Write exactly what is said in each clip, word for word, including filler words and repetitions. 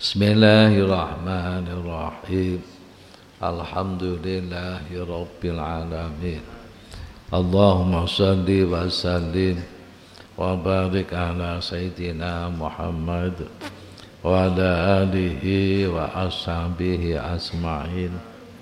Bismillahirrahmanirrahim. Alhamdulillahi rabbil alamin. Allahumma salli wa sallim wa barik ala sayyidina Muhammad wa ala alihi wa ashabihi asma'in.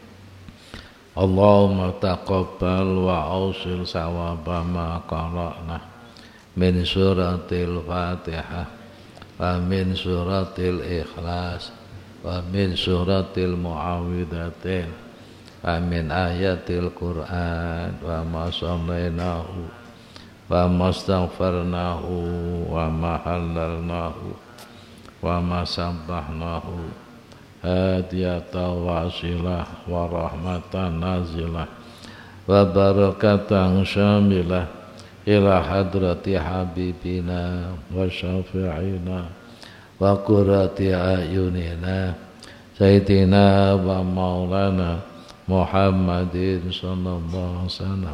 Allahumma taqabbal wa awsil sawaba ma qara'na min suratil Fatihah wa min suratil Ikhlas wa min suratil Mu'awwidhatain wa min ayatil Qur'an wa ma sallainahu wa ma astaghfarnahu wa ma halalnahu wa ma sabbahnahu hadiyatan wasilah wa rahmatan nazilah wa barakatan syamilah ila hadrati habibina wa syafi'ina wa qurrati ayunina sayyidina wa maulana Muhammadin sallallahu alaihi wasallam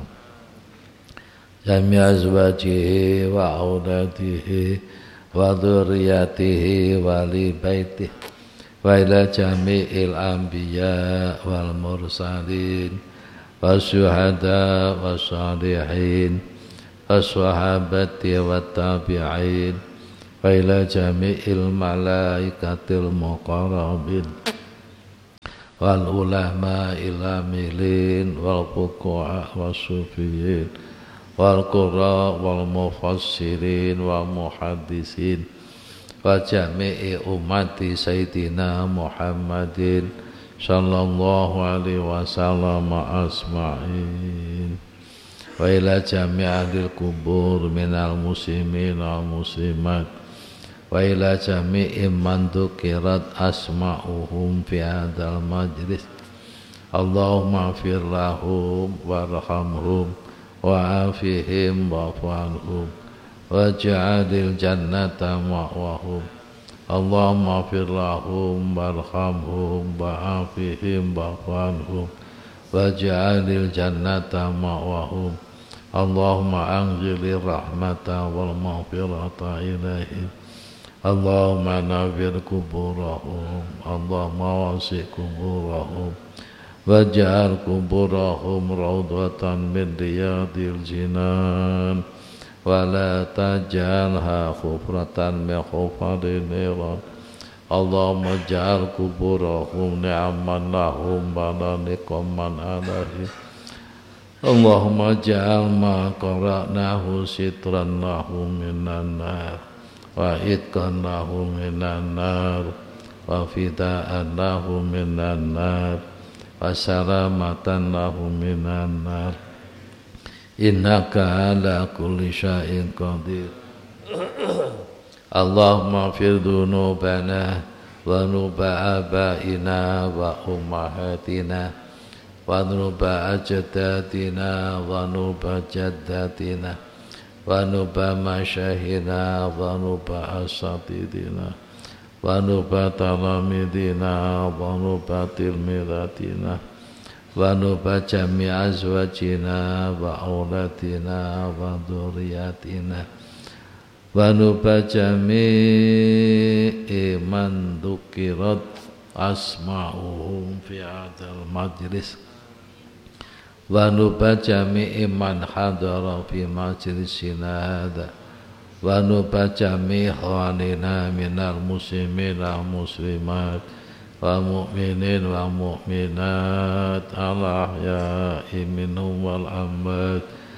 jami' azwajihi wa auladihi wa dzurriyyatihi wa li baitihi wa ila jami'il anbiya wal mursalin wa syuhada wa shalihin as-sahabati wa tabi'in wa ila jami'il malaikatil muqarrabin wal ulama ilamilin wal fuqaha was sufiyin wal qurra wal mufassirin wa muhaddisin wa jami'i ummati sayyidina Muhammadin sallallahu alaihi wasallam asma'in wa ila jami'il kubur minal muslimin wal muslimat wa ila jami'i man dzukirat asma'uhum fi hadzal majlis. Allahumma ighfir lahum warhamhum wa afihim wa'fu anhum waj'alil jannata ma'wahum. Allahumma ighfir lahum warhamhum wa afihim wa'fu anhum waj'alil jannata ma'wahum. Allahumma anzilir rahmata wal maghfirata ilaihim. Allahumma nawwir kuburahum. Allahumma wasi' kuburahum waj'al kuburahum rawdatan min riyadil jinan wa la taj'alha khufratan min khufadin niran. Allahumma ja'al kuburahum ni'aman lahum wa la niqaman alaihim. Allahumma ja'al ma qara'nahu sitran lahum minan nar wa itqan lahum minan nar wa fida'an lahum minan nar wa salamatan lahum minan nar. Innaka ala kulli syai'in qadir. Allahumma ighfir dhunubana wa dhunuba abaina wa ummahatina wa dhunuba ajdatina wa dhunuba jaddatina wa dhunuba masyaykhina wa dhunuba asatidina wa dhunuba talamidina wa dhunuba tilmidatina wa dhunuba jami' azwajina wa auladina wa dzurriyyatina wa dhunuba jami'i man dzukirat asma'uhum fi hadzal majlis wa dhunuba jami'i man hadara fi majlisina hadza wa dhunuba jami'i ikhwanina minal muslimin wal muslimat wa mu'minin wa mu'minat al ahya'i minhum wal amwat